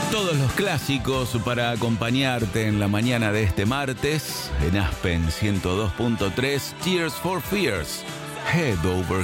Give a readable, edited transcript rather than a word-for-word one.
Todos los clásicos para acompañarte en la mañana de este martes en Aspen 102.3. Tears for Fears, Head Over